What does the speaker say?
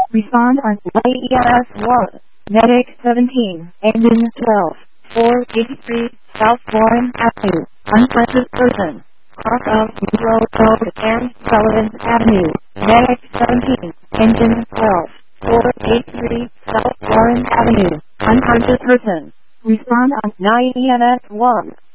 Respond on AES 1. Medic 17. Engine 12. 483 South Warren Avenue. Unconscious person. Cross of Monroe Road and Sullivan Avenue. Medic 17. Engine 12. 483 South Warren Avenue. Unconscious person. Respond on 9 EMS 1.